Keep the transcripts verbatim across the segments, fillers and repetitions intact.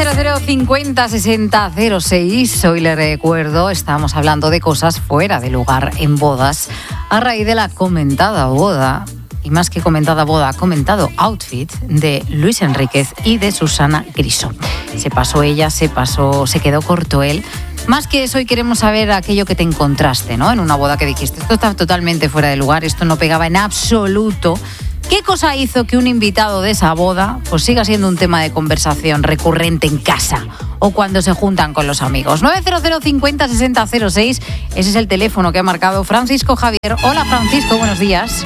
cero cero cincuenta sesenta cero seis. Hoy le recuerdo, estamos hablando de cosas fuera de lugar en bodas a raíz de la comentada boda, y más que comentada boda, comentado outfit de Luis Enríquez y de Susana Griso. Se pasó ella, se pasó, se quedó corto él. Más que eso, hoy queremos saber aquello que te encontraste, ¿no? En una boda que dijiste, esto está totalmente fuera de lugar, esto no pegaba en absoluto. ¿Qué cosa hizo que un invitado de esa boda pues siga siendo un tema de conversación recurrente en casa o cuando se juntan con los amigos? nueve cero cero cincuenta sesenta cero seis, ese es el teléfono que ha marcado Francisco Javier. Hola Francisco, buenos días.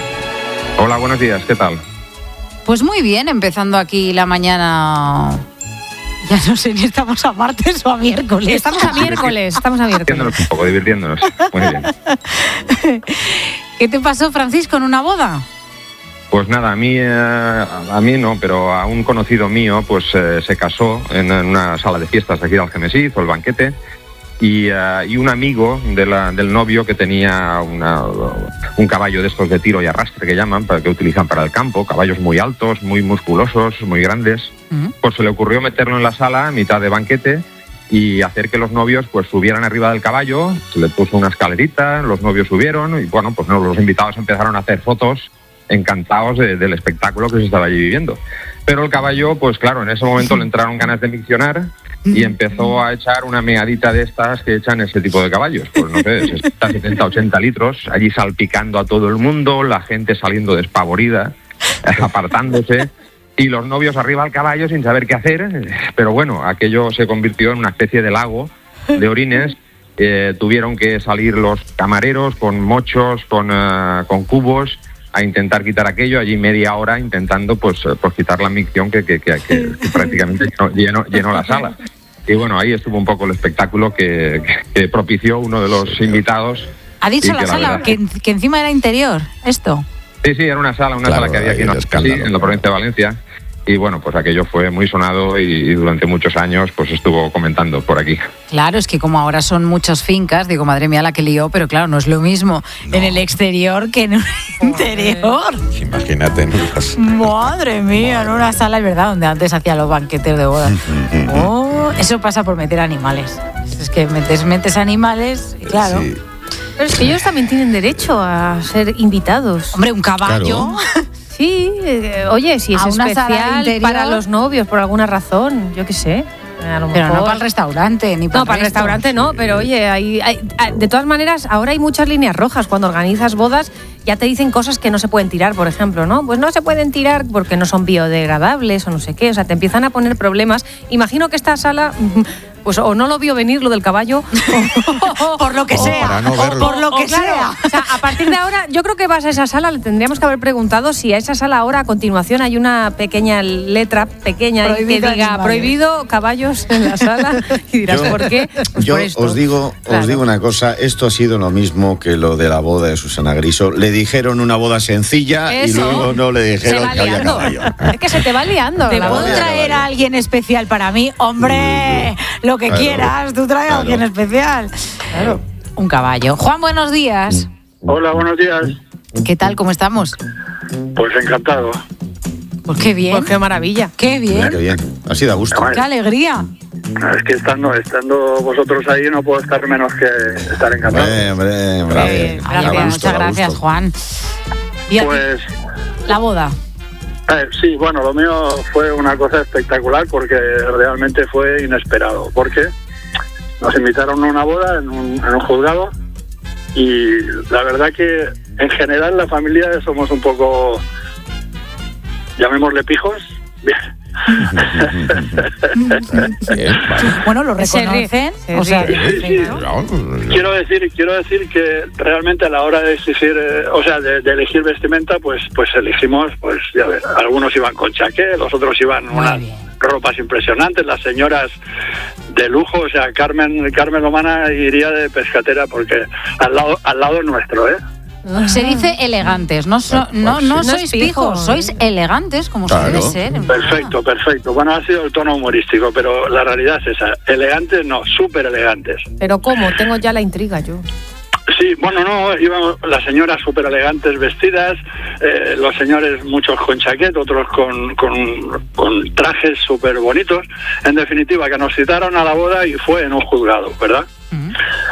Hola, buenos días, ¿qué tal? Pues muy bien, empezando aquí la mañana. Ya no sé ni estamos a martes o a miércoles. Estamos a miércoles, estamos a miércoles. Divirtiéndonos un poco, divirtiéndonos. Muy bien. ¿Qué te pasó, Francisco, en una boda? Pues nada, a mí, eh, a mí no, pero a un conocido mío pues eh, se casó en, en una sala de fiestas de aquí de Algemesí, hizo el banquete, y, uh, y un amigo de la, del novio que tenía una, un caballo de estos de tiro y arrastre que llaman, para que utilizan para el campo, caballos muy altos, muy musculosos, muy grandes, uh-huh. Pues se le ocurrió meterlo en la sala a mitad de banquete y hacer que los novios pues subieran arriba del caballo. Se le puso una escalerita, los novios subieron y bueno, pues no, los invitados empezaron a hacer fotos encantados de, del espectáculo que se estaba allí viviendo. Pero el caballo, pues claro, en ese momento le entraron ganas de miccionar y empezó a echar una meadita de estas que echan ese tipo de caballos. Pues no sé, sesenta, setenta, ochenta litros, allí salpicando a todo el mundo, la gente saliendo despavorida, apartándose, y los novios arriba al caballo sin saber qué hacer. Pero bueno, aquello se convirtió en una especie de lago de orines. Eh, tuvieron que salir los camareros con mochos, con, uh, con cubos, a intentar quitar aquello, allí media hora intentando pues, pues quitar la micción que, que, que, que, que prácticamente llenó, llenó, llenó la sala. Y bueno, ahí estuvo un poco el espectáculo que, que propició uno de los invitados. ¿Ha dicho la, la sala verdad, que, que encima era interior esto? Sí, sí, era una sala, una claro, sala que había aquí en, sí, en la provincia de Valencia. Y bueno, pues aquello fue muy sonado y, y durante muchos años pues estuvo comentando por aquí. Claro, es que como ahora son muchas fincas, digo, madre mía la que lió, pero claro, no es lo mismo no. en el exterior que en el interior. Imagínate. Madre mía, en una sala, es verdad, donde antes hacían los banquetes de boda. Oh, eso pasa por meter animales. Es que metes, metes animales, y claro. Sí. Pero es que ellos también tienen derecho a ser invitados. Hombre, un caballo... Claro. Sí, eh, oye, si es a especial para los novios por alguna razón, yo qué sé. A lo pero mejor... no para el restaurante, ni para No, el para el restaurante no, pero oye, hay, hay, de todas maneras, ahora hay muchas líneas rojas. Cuando organizas bodas, ya te dicen cosas que no se pueden tirar, por ejemplo, ¿no? Pues no se pueden tirar porque no son biodegradables o no sé qué. O sea, te empiezan a poner problemas. Imagino que esta sala... pues o no lo vio venir lo del caballo, o, por lo que o sea, no o por lo que o, claro, sea. O sea, a partir de ahora, yo creo que vas a esa sala, le tendríamos que haber preguntado si a esa sala ahora, a continuación, hay una pequeña letra pequeña prohibido que diga animales. Prohibido caballos en la sala, y dirás, yo, ¿por qué? Pues yo por esto. os digo, claro. os digo una cosa, esto ha sido lo mismo que lo de la boda de Susana Griso. Le dijeron una boda sencilla Eso. y luego no le dijeron que había caballo. Es que se te va liando. ¿Te puedo traer a alguien especial para mí? ¡Hombre! Lo que claro. quieras. Tú traes claro. a alguien especial. Claro. Un caballo. Juan, buenos días. Hola, buenos días. ¿Qué tal? ¿Cómo estamos? Pues encantado. Pues qué bien. Pues qué maravilla. Qué bien. Mira, qué bien. Así da gusto. Qué alegría. Es que estando, estando vosotros ahí no puedo estar menos que estar encantado. Hombre, hombre, hombre. Eh, gracias, muchas gracias, Juan. ¿Y pues la boda? Eh, sí, bueno, lo mío fue una cosa espectacular porque realmente fue inesperado. Porque nos invitaron a una boda en un, en un juzgado y la verdad que en general la familia somos un poco, llamémosle pijos. Bien, vale. Bueno, lo reconocen. O sea, sí, sí. quiero decir, quiero decir que realmente a la hora de exigir, eh, o sea, de, de elegir vestimenta, pues, pues elegimos, pues ya ver, algunos iban con chaqué, los otros iban Muy unas bien. ropas impresionantes, las señoras de lujo, o sea, Carmen, Carmen Lomana iría de pescatera porque al lado, al lado nuestro, ¿eh? Se dice elegantes, no, so, no, no, no sois pijos, sois elegantes como claro. se debe ser. Perfecto, perfecto. Bueno, ha sido el tono humorístico, pero la realidad es esa. Elegantes no, súper elegantes. ¿Pero cómo? Tengo ya la intriga yo. Sí, bueno, no, íbamos las señoras súper elegantes vestidas, eh, los señores muchos con chaqueta, otros con, con, con trajes súper bonitos. En definitiva, que nos citaron a la boda y fue en un juzgado, ¿verdad? Uh-huh.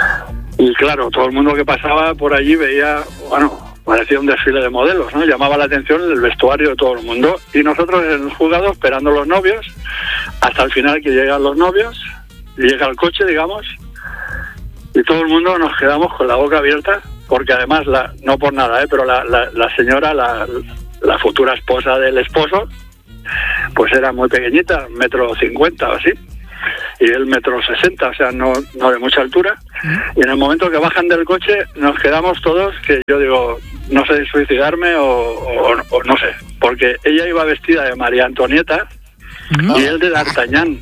Y claro, todo el mundo que pasaba por allí veía, bueno, parecía un desfile de modelos, ¿no? Llamaba la atención el vestuario de todo el mundo. Y nosotros en el juzgado esperando a los novios, hasta el final que llegan los novios, y llega el coche, digamos, y todo el mundo nos quedamos con la boca abierta, porque además, la, no por nada, ¿eh? pero la, la, la señora, la, la futura esposa del esposo, pues era muy pequeñita, metro cincuenta o así, y él metro sesenta, o sea, no, no de mucha altura. Y en el momento que bajan del coche, nos quedamos todos, que yo digo, no sé si suicidarme o, o, o no sé, porque ella iba vestida de María Antonieta, y él de D'Artagnan.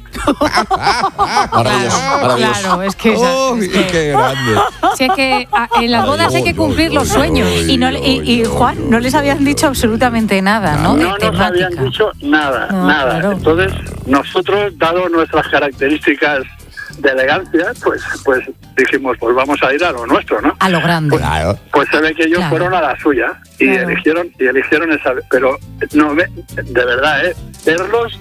Maravilloso, maravilloso. Claro, es que, Oh, es que, qué grande. si es que a, en las bodas hay que cumplir los sueños. Y, no, y, y Juan, no les habían dicho absolutamente nada, ¿no? De No nos temática. habían dicho nada, No, nada. claro. Entonces, nosotros, dado nuestras características de elegancia, pues pues dijimos, pues vamos a ir a lo nuestro, ¿no? A lo grande. Claro. Pues se ve que ellos Claro. fueron a la suya y Claro. eligieron y eligieron esa, pero no ve- de verdad, eh, verlos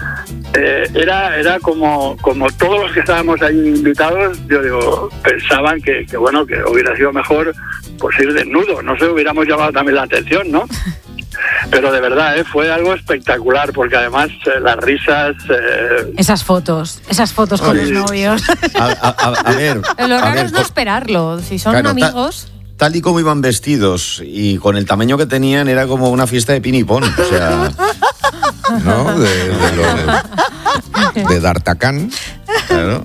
eh, era era como como todos los que estábamos ahí invitados, yo digo, pensaban que, que bueno, que hubiera sido mejor pues ir desnudo, no sé, hubiéramos llamado también la atención, ¿no? Pero de verdad, ¿eh? Fue algo espectacular, porque además eh, las risas... Eh, Esas fotos, esas fotos con Ay. los novios. A, a- a- a ver, Lo a raro ver, es no esperarlo. Si son Claro, ta- amigos. tal y como iban vestidos y con el tamaño que tenían, era como una fiesta de pinipón. O sea, ¿No? De, de, los- de D'Artagnan. claro.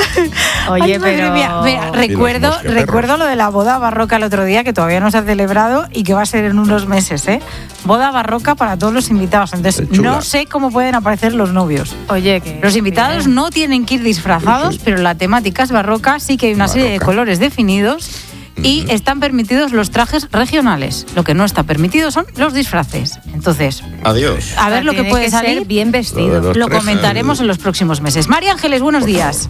Oye, Ay, madre pero. mía. Mira, recuerdo, mosqueperros. recuerdo lo de la boda barroca el otro día, que todavía no se ha celebrado y que va a ser en unos meses, ¿eh? Boda barroca para todos los invitados. Entonces, Qué chula. no sé cómo pueden aparecer los novios. Oye, que. Los invitados bien. no tienen que ir disfrazados, Sí, sí. pero la temática es barroca, sí que hay una serie de Barroca. colores definidos y Ujú. están permitidos los trajes regionales. Lo que no está permitido son los disfraces. Entonces, Adiós. a ver lo que Tiene puede que salir. ser bien vestido. Lo de los Lo tres, comentaremos eh, en los próximos meses. María Ángeles, buenos días.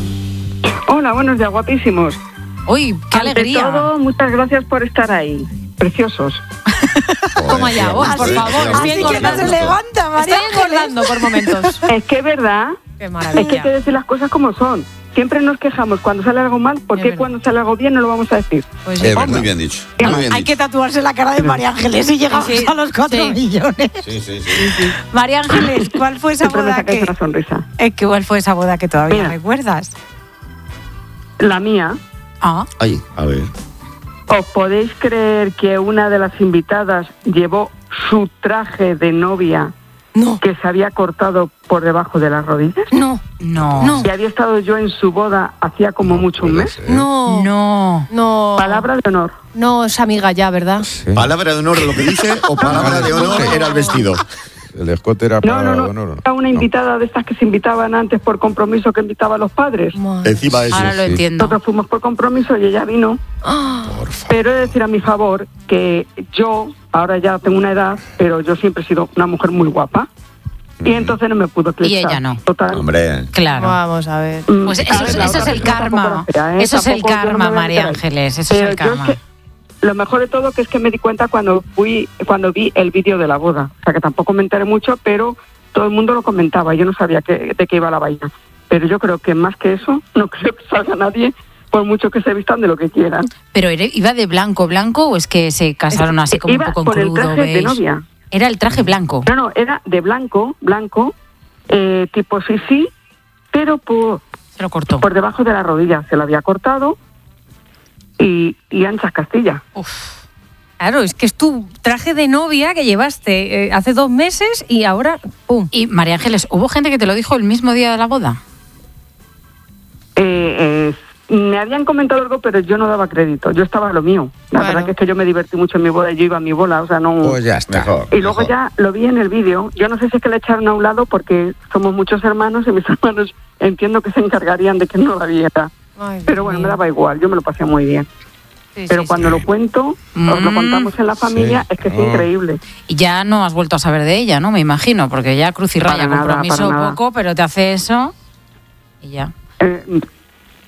Hola, buenos días, guapísimos. Uy, qué Ante alegría. todo, muchas gracias por estar ahí. Preciosos. Toma ya, vos, por Así- favor. así Estoy que no se engordando. levanta, María Estoy engordando por momentos. Es que es verdad, Qué es que hay que maravilla. decir las cosas como son. Siempre nos quejamos cuando sale algo mal, ¿por Es qué verdad. cuando sale algo bien no lo vamos a decir? Pues Es sí. verdad. Muy bien dicho. Hay Muy bien Hay que dicho. tatuarse la cara de María Ángeles y llegamos Sí, a los cuatro sí. millones. Sí, sí, sí. María Ángeles, ¿cuál fue esa Siempre me boda sacáis que, una sonrisa. eh, que cuál fue esa boda que todavía Mira. recuerdas? La mía, Ah, Ay, a ver. ¿os podéis creer que una de las invitadas llevó su traje de novia No, que se había cortado por debajo de las rodillas? no, no. No. Y había estado yo en su boda hacía como mucho un Puede mes. ser. no. No. No. Palabra de honor. No, es amiga ya, ¿verdad? Sí. ¿Palabra de honor de lo que dice o palabra de honor era el vestido? El escote era No, para no, no. honor, ¿o no? Era una invitada de estas que se invitaban antes por compromiso, que invitaba a los padres. Madre. Encima de eso. Ahora lo sí. entiendo. Nosotros fuimos por compromiso y ella vino. Ah, Por favor. Pero he de decir a mi favor que yo, ahora ya tengo una edad, pero yo siempre he sido una mujer muy guapa. Y entonces no me pudo eclipsar. Y ella no. Total. Hombre. Claro. Vamos a ver. Mm, Pues a eso, ver, es- la eso es otra el persona tampoco karma. era fea, ¿eh? Eso es el Tampoco yo no karma, me voy a María meter ahí. Ángeles. Eso es Pero el yo es karma. que lo mejor de todo que es que me di cuenta cuando fui, cuando vi el vídeo de la boda. O sea que tampoco me enteré mucho, pero todo el mundo lo comentaba. Yo no sabía que, de qué iba la vaina. Pero yo creo que más que eso, no creo que salga nadie, por mucho que se vistan de lo que quieran. ¿Pero era- iba de blanco, blanco o es que se casaron así como Iba un poco con el crudo, traje de beige? novia. Era el traje blanco. No, no, era de blanco, blanco, eh, tipo sí, sí, pero por, Se lo cortó. por debajo de la rodilla. Se lo había cortado y, y anchas Castilla. Claro, es que es tu traje de novia que llevaste eh, hace dos meses y ahora, ¡pum! Y María Ángeles, ¿hubo gente que te lo dijo el mismo día de la boda? Eh, eh, me habían comentado algo, pero yo no daba crédito. Yo estaba a lo mío. La Bueno. verdad que es que yo me divertí mucho en mi boda y yo iba a mi bola, o sea, no... Pues ya está. Mejor. Y luego mejor. ya lo vi en el vídeo. Yo no sé si es que le echaron a un lado porque somos muchos hermanos y mis hermanos entiendo que se encargarían de que no la viera. Ay, Pero bueno, Dios me mío. daba igual, yo me lo pasé muy bien. Sí, Pero sí, cuando sí. lo cuento, os lo Mm. contamos en la familia, Sí. es que es Oh. increíble. Y ya no has vuelto a saber de ella, ¿no? Me imagino, porque ya cruz y raya, Para nada, compromiso para nada. poco, pero te hace eso y ya. Eh,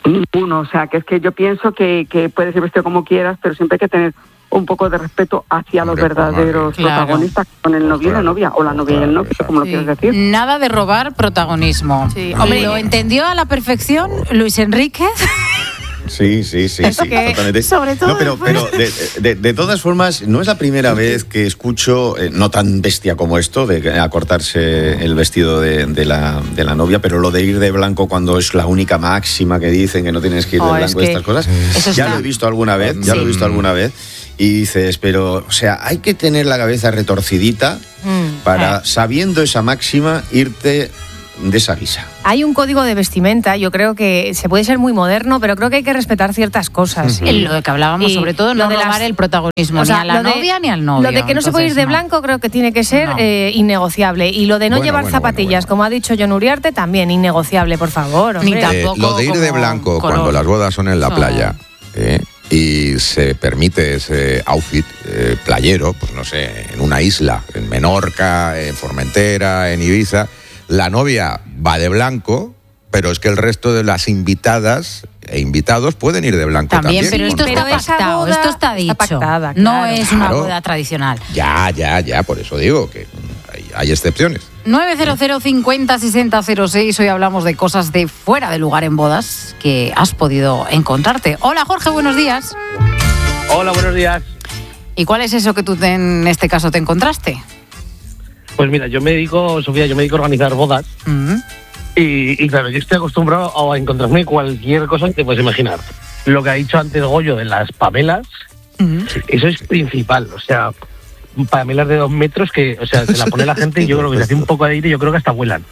Ninguno, o sea, que es que yo pienso que, que puedes ir vestido como quieras, pero siempre hay que tener un poco de respeto hacia Hombre, los verdaderos claro. protagonistas, con el novio y la Claro. novia, o la novia y el novio, Exacto. como lo Sí. quieres decir. Nada de robar protagonismo. Sí, Hombre, hombre. lo entendió a la perfección Luis Enríquez. Sí, sí, sí, Eso sí, que, totalmente. sobre todo No, pero, después- pero de, de- de todas formas, no es la primera vez que escucho, eh, no tan bestia como esto, de acortarse el vestido de, de la, de la novia, pero lo de ir de blanco cuando es la única máxima que dicen que no tienes que ir de Oh, es blanco, que estas cosas, eso ya está. lo he visto alguna vez, ya lo he visto alguna vez, y dices, pero, o sea, hay que tener la cabeza retorcidita Mm. para, Eh. sabiendo esa máxima, irte de esa guisa. Hay un código de vestimenta, yo creo que se puede ser muy moderno, pero creo que hay que respetar ciertas cosas. En lo de que hablábamos, Y sobre todo, lo no de robar las- el protagonismo, O sea, ni a la lo de- novia ni al novio. Lo de que no se puede ir de Entonces, blanco creo que tiene que ser No. eh, innegociable. Y lo de no Bueno, llevar bueno, zapatillas, bueno, bueno. como ha dicho John Uriarte, también innegociable, por favor. Ni hombre. tampoco. Eh, lo de ir de como blanco color. cuando las bodas son en la No. playa eh, y se permite ese outfit eh, playero, pues no sé, en una isla, en Menorca, en Formentera, en Ibiza, la novia va de blanco, pero es que el resto de las invitadas e invitados pueden ir de blanco también. También, pero esto Pero está esa pactado, boda esto está dicho. está pactada, No claro. es una Claro. boda tradicional. Ya, ya, ya, por eso digo que mm, hay, hay excepciones. nueve cero cero cincuenta sesenta cero seis. Hoy hablamos de cosas de fuera de lugar en bodas que has podido encontrarte. Hola Jorge, buenos días. Hola, buenos días. ¿Y cuál es eso que tú te- en este caso te encontraste? Pues mira, yo me dedico, Sofía, yo me dedico a organizar bodas Mm. y, y claro, yo estoy acostumbrado a encontrarme cualquier cosa que te puedes imaginar. Lo que ha dicho antes Goyo de las pamelas, Mm. eso es principal, o sea, pamelas de dos metros que, o sea, se la pone la gente y yo creo que se hace un poco de aire y yo creo que hasta vuelan.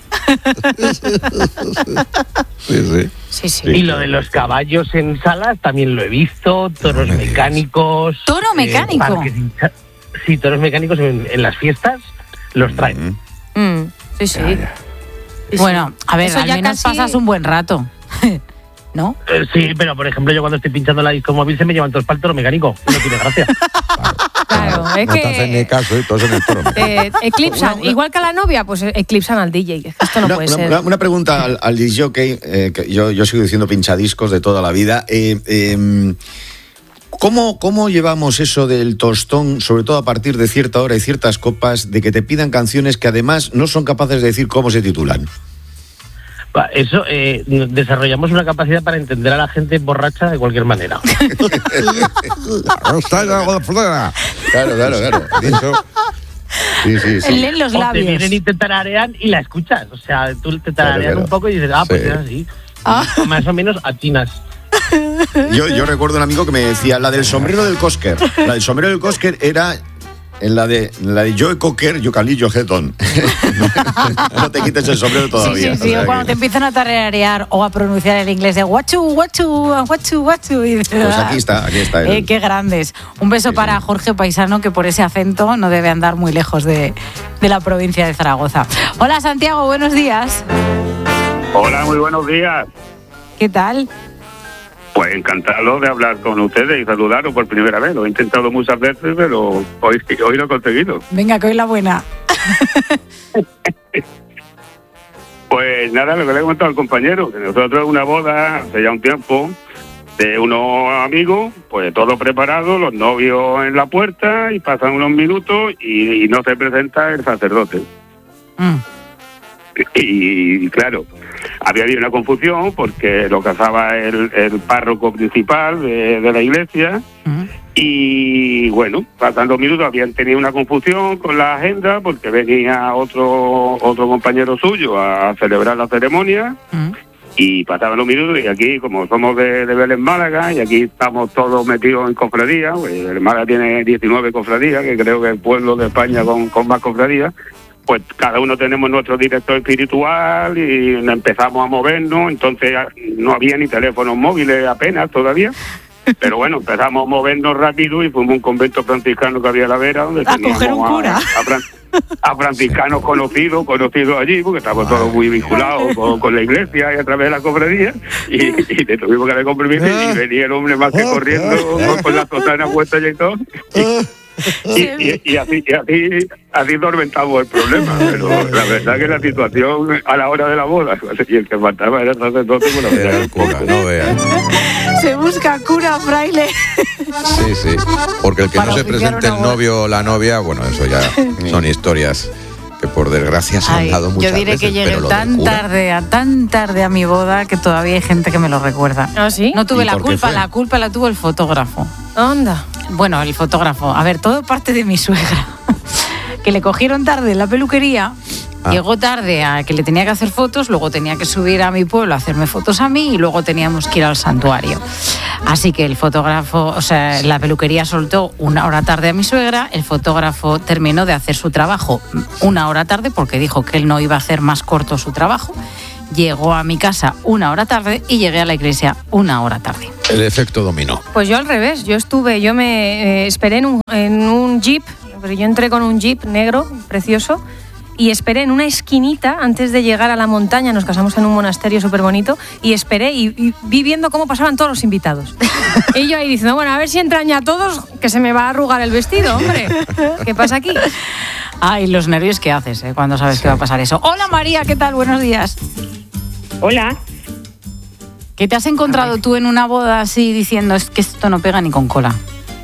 Sí, sí. Sí, sí. Y lo de los caballos en salas también lo he visto, toros me digas. mecánicos. ¿Toro mecánico? parques hincha- sí, toros mecánicos en, en las fiestas los traen. Mm, sí, sí. Ya, ya. Sí, sí. Bueno, a ver, Eso al ya menos casi- pasas un buen rato. ¿No? Eh, sí, pero por ejemplo yo cuando estoy pinchando la disco móvil se me llevan todos para el toro mecánico. No tiene gracia. Claro, es no te hacen ni que caso y todos en el toro. eh, eclipsan, Una- una- igual que a la novia, pues eh, eclipsan al D J. Esto no una, puede una- ser. una- una pregunta al, al disc jockey, eh, que yo, yo sigo diciendo pinchadiscos de toda la vida. Eh, eh, ¿cómo, ¿Cómo llevamos eso del tostón, sobre todo a partir de cierta hora y ciertas copas, de que te pidan canciones que además no son capaces de decir cómo se titulan? Va, Eso, eh, desarrollamos una capacidad para entender a la gente borracha de cualquier manera. No está la boda fuera. Claro, claro, claro. Eso. Sí, sí, sí. Leen los O te labios. vienen y te tararean y la escuchas. O sea, tú te Claro, tararean claro. un poco y dices, ah, pues Sí. es así. Ah. Y más o menos atinas. Yo, yo recuerdo un amigo que me decía, la del sombrero del Cosquer. La del sombrero del Cosquer era en la de la de Joe Cocker, Yocalillo Heton. No te quites el sombrero Sí, todavía. sí, sí. o sea O cuando que- te empiezan a tararear o a pronunciar el inglés de guachu, guachu, guachu, guachu. y- Pues aquí está, aquí está. el- Eh, qué grandes. Un beso Sí, para sí. Jorge Paisano, que por ese acento no debe andar muy lejos de, de la provincia de Zaragoza. Hola Santiago, buenos días. Hola, muy buenos días. ¿Qué tal? Pues encantado de hablar con ustedes y saludaros por primera vez. Lo he intentado muchas veces, pero hoy, hoy lo he conseguido. Venga, que hoy la buena. Pues nada, lo que le he comentado al compañero, que nosotros una boda hace ya un tiempo de unos amigos, pues todo preparado, los novios en la puerta y pasan unos minutos y, y no se presenta el sacerdote. Mm. Y, y, claro, había habido una confusión porque lo casaba el, el párroco principal de, de la iglesia Mm. y bueno, pasan los minutos, habían tenido una confusión con la agenda porque venía otro otro compañero suyo a celebrar la ceremonia Mm. y pasaban los minutos y aquí, como somos de, de Belén Málaga y aquí estamos todos metidos en cofradías, pues el Málaga tiene diecinueve cofradías, que creo que es el pueblo de España con, con más cofradías, pues cada uno tenemos nuestro director espiritual y empezamos a movernos, entonces no había ni teléfonos móviles apenas todavía, pero bueno, empezamos a movernos rápido y fuimos a un convento franciscano que había a la vera, donde A coger un a- cura. a fran- a franciscanos conocidos, conocidos allí, porque estamos todos muy vinculados con, con la iglesia y a través de la cofradía, y, y le tuvimos que dar compromiso y venía el hombre más que corriendo con, con la sotana puesta y todo. Y, y, y, y así, y así, así solventamos el problema. Pero la verdad que la situación a la hora de la boda, y el que faltaba era el sacerdote, bueno, Era el cura, no veas. Se busca cura, fraile. Sí, sí. Porque el que Para no se oficiar presente una el boda. novio o la novia, bueno, eso ya son historias que por desgracia se han Ay, dado muchas yo diré veces, que llegué pero lo del tan cura- tarde, a tan tarde a mi boda que todavía hay gente que me lo recuerda. ¿Ah, sí? No tuve ¿Y la por qué culpa, fue? la culpa la tuvo el fotógrafo. Onda. Bueno, el fotógrafo. A ver, todo parte de mi suegra. Que le cogieron tarde en la peluquería. Ah. Llegó tarde a que le tenía que hacer fotos, luego tenía que subir a mi pueblo a hacerme fotos a mí y luego teníamos que ir al santuario. Así que el fotógrafo, o sea, la peluquería soltó una hora tarde a mi suegra, el fotógrafo terminó de hacer su trabajo una hora tarde porque dijo que él no iba a hacer más corto su trabajo. Llegó a mi casa una hora tarde y llegué a la iglesia una hora tarde. El efecto dominó. Pues yo al revés, yo estuve, yo me eh, esperé en un, en un jeep, pero yo entré con un jeep negro, precioso, y esperé en una esquinita antes de llegar a la montaña, nos casamos en un monasterio súper bonito, y esperé y, y vi viendo cómo pasaban todos los invitados. Y yo ahí diciendo, bueno, a ver si entran ya todos, que se me va a arrugar el vestido, hombre. ¿Qué pasa aquí? Ay, los nervios que haces ¿eh? Cuando sabes que va a pasar eso. Hola María, ¿qué tal? Buenos días. Hola. ¿Qué te has encontrado tú en una boda así diciendo es que esto no pega ni con cola?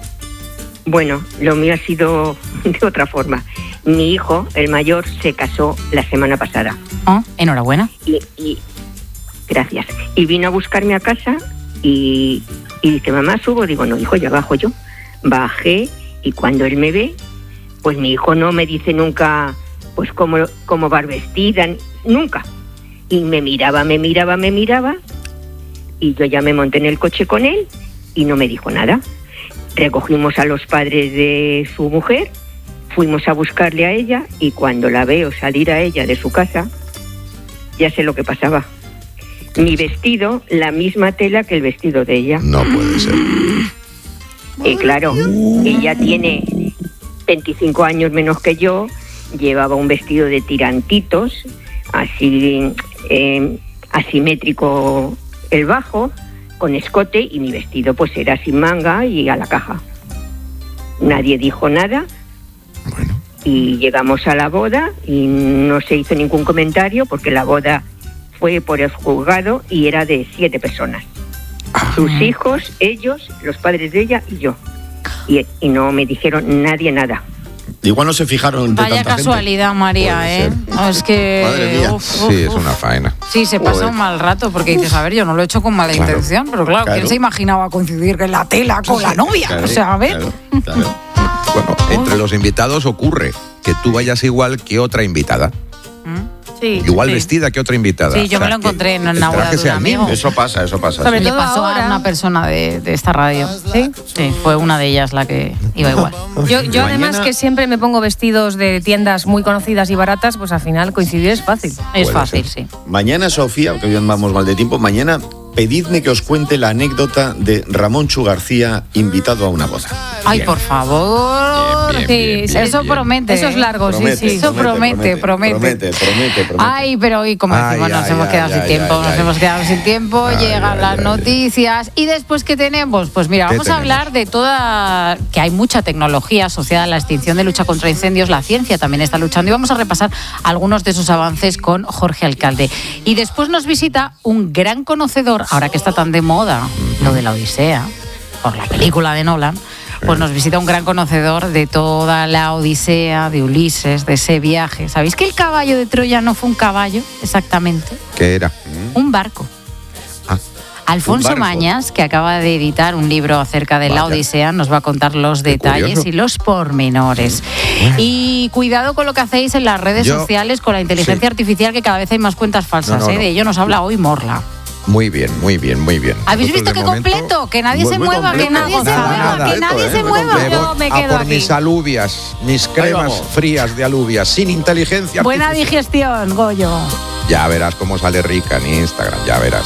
Bueno, lo mío ha sido de otra forma. Mi hijo, el mayor, se casó la semana pasada. Oh, enhorabuena. Y, y gracias. Y vino a buscarme a casa y, y dice, mamá, subo. Digo, no, hijo, ya bajo yo. Bajé y cuando él me ve, pues mi hijo no me dice nunca, pues cómo, cómo va vestida, nunca. Y me miraba, me miraba, me miraba. Y yo ya me monté en el coche con él y no me dijo nada. Recogimos a los padres de su mujer, fuimos a buscarle a ella y cuando la veo salir a ella de su casa, ya sé lo que pasaba. Mi vestido, la misma tela que el vestido de ella. No puede ser. Y claro, ella tiene veinticinco años menos que yo, llevaba un vestido de tirantitos, así eh, asimétrico el bajo, con escote, y mi vestido pues era sin manga y a la caja. Nadie dijo nada. Bueno. Y llegamos a la boda y no se hizo ningún comentario porque la boda fue por el juzgado y era de siete personas. Sus hijos, ellos, los padres de ella y yo. Y, y no me dijeron nadie nada. Igual no se fijaron de Vaya tanta casualidad, María, Puede ¿eh? ser. No, es que... Madre mía. uf, uf, Sí, es uf. una faena. Sí, se pasa Joder. un mal rato porque dices, a ver, yo no lo he hecho con mala Claro. intención, pero claro, ¿quién Claro. se imaginaba coincidir en la tela con la novia? Claro, O sea, a ver. claro, claro. Bueno, entre los invitados ocurre que tú vayas igual que otra invitada. Sí, Igual sí. vestida que otra invitada. Sí, yo O sea, me lo encontré que en una el boda traje de un sea el mismo. amigo. Eso pasa, eso pasa. Sobre sí. Le todo pasó a ahora. una persona de, de esta radio. ¿Sí? Sí, fue una de ellas la que iba igual. Yo, yo además Mañana- que siempre me pongo vestidos de tiendas muy conocidas y baratas, pues al final coincidir es fácil. Es Puede fácil, ser. sí. Mañana, Sofía, que hoy vamos mal de tiempo, mañana pedidme que os cuente la anécdota de Ramón Chu García invitado a una boda. Ay, Bien. por favor. Bien, bien, Sí, bien, sí, bien, Eso bien. promete. Eso es ¿eh? largo, sí, sí. Eso promete, promete. Promete, promete, promete. Ay, pero hoy, como Ay, decimos, nos ay, hemos ay, quedado ay, sin tiempo, ay, nos ay. hemos quedado sin tiempo, Ay, llegan ay, las ay, noticias y después, ¿qué tenemos? Pues mira, ¿Qué vamos a tenemos? hablar de toda, que hay mucha tecnología asociada a la extinción de lucha contra incendios, la ciencia también está luchando y vamos a repasar algunos de sus avances con Jorge Alcalde. Y después nos visita un gran conocedor, ahora que está tan de moda lo de la Odisea, por la película de Nolan, pues nos visita un gran conocedor de toda la Odisea, de Ulises, de ese viaje. ¿Sabéis que el caballo de Troya no fue un caballo exactamente? ¿Qué era? Un barco. Ah, Alfonso un barco. Mañas, que acaba de editar un libro acerca de la Vaya. Odisea, nos va a contar los Qué detalles curioso. y los pormenores. Y cuidado con lo que hacéis en las redes Yo- sociales con la inteligencia sí. artificial, que cada vez hay más cuentas falsas. No, no, ¿eh? no. De ello nos habla hoy Morla. Muy bien, muy bien, muy bien. ¿Habéis Nosotros, visto de qué momento, completo? Que nadie Muy, se muy mueva, que completo. nadie se Nada, mueva, nada. que nadie Completo, se ¿eh? Muy mueva. Me Yo voy me a quedo por aquí. mis alubias, mis cremas vamos. frías de alubias, sin inteligencia Buena artificial. digestión, Goyo. Ya verás cómo sale rica en Instagram, ya verás.